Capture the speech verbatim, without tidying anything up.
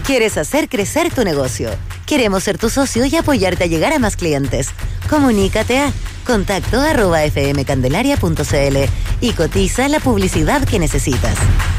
¿Quieres hacer crecer tu negocio? Queremos ser tu socio y apoyarte a llegar a más clientes. Comunícate a contacto arroba fmcandelaria punto cl y cotiza la publicidad que necesitas.